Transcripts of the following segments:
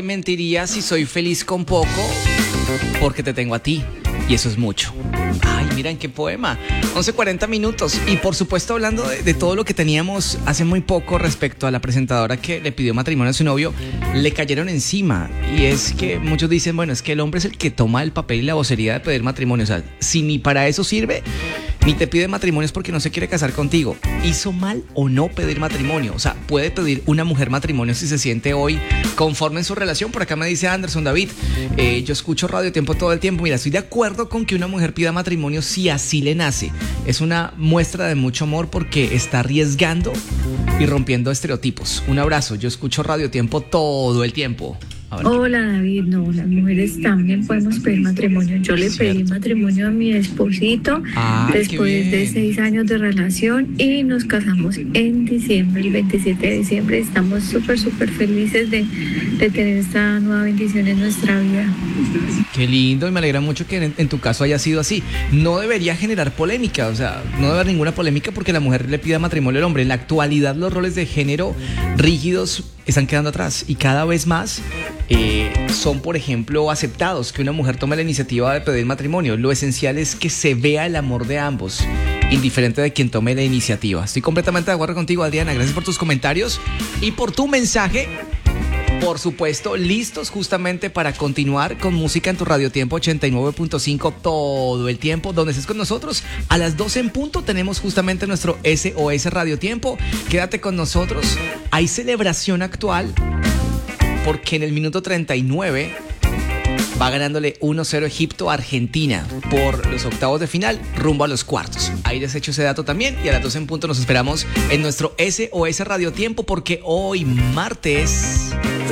mentiría si soy feliz con poco, porque te tengo a ti, y eso es mucho. Ay, miren qué poema. 11:40 minutos. Y por supuesto, hablando de todo lo que teníamos hace muy poco respecto a la presentadora que le pidió matrimonio a su novio, le cayeron encima. Y es que muchos dicen, bueno, es que el hombre es el que toma el papel y la vocería de pedir matrimonio. O sea, si ni para eso sirve, ni te pide matrimonio es porque no se quiere casar contigo. ¿Hizo mal o no pedir matrimonio? O sea, ¿puede pedir una mujer matrimonio si se siente hoy conforme en su relación? Por acá me dice Anderson David, yo escucho Radio Tiempo todo el tiempo. Mira, estoy de acuerdo con que una mujer pida matrimonio si así le nace. Es una muestra de mucho amor porque está arriesgando y rompiendo estereotipos. Un abrazo, yo escucho Radio Tiempo todo el tiempo. Hola David, no, las mujeres también podemos pedir matrimonio. Yo le pedí matrimonio a mi esposito después de 6 años de relación y nos casamos en diciembre, el 27 de diciembre. Estamos súper felices de tener esta nueva bendición en nuestra vida. Qué lindo, y me alegra mucho que en tu caso haya sido así. No debería generar polémica, o sea, no debe haber ninguna polémica porque la mujer le pida matrimonio al hombre. En la actualidad los roles de género rígidos están quedando atrás y cada vez más son, por ejemplo, aceptados que una mujer tome la iniciativa de pedir matrimonio. Lo esencial es que se vea el amor de ambos, indiferente de quien tome la iniciativa. Estoy completamente de acuerdo contigo, Adriana. Gracias por tus comentarios y por tu mensaje. Por supuesto, listos justamente para continuar con música en tu Radio Tiempo 89.5 todo el tiempo, donde estés con nosotros. A las 12 en punto tenemos justamente nuestro SOS Radio Tiempo. Quédate con nosotros. Hay celebración actual porque en el minuto 39 va ganándole 1-0 Egipto a Argentina por los octavos de final rumbo a los cuartos. Ahí les echo ese dato también y a las 12 en punto nos esperamos en nuestro SOS Radio Tiempo porque hoy martes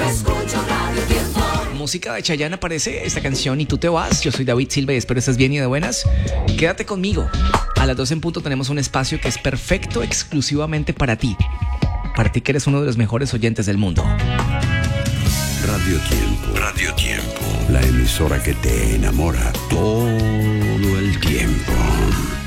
música de Chayanne aparece esta canción y tú te vas. Yo soy David Silva y espero estés bien y de buenas. Quédate conmigo. A las 12 en punto tenemos un espacio que es perfecto exclusivamente para ti que eres uno de los mejores oyentes del mundo. Radio Tiempo, la emisora que te enamora todo el tiempo.